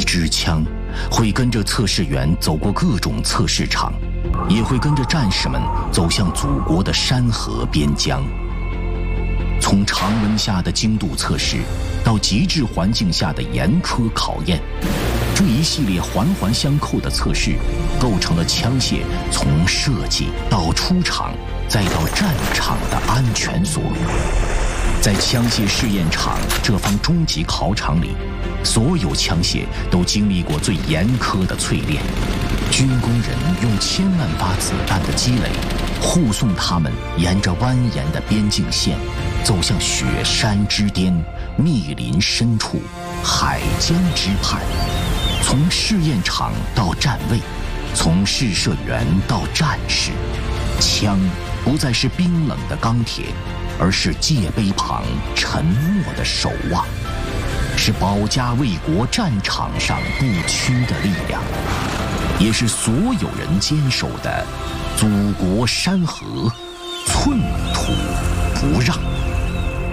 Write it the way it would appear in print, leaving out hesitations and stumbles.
支枪会跟着测试员走过各种测试场，也会跟着战士们走向祖国的山河边疆。从常温下的精度测试到极致环境下的严苛考验，这一系列环环相扣的测试构成了枪械从设计到出厂再到战场的安全锁。在枪械试验场这方终极考场里，所有枪械都经历过最严苛的淬炼，军工人用千万发子弹的积累护送他们沿着蜿蜒的边境线走向雪山之巅、密林深处、海疆之畔。从试验场到站位，从试射员到战士，枪不再是冰冷的钢铁，而是戒备旁沉默的守望，是保家卫国战场上不屈的力量，也是所有人坚守的祖国山河，寸土不让。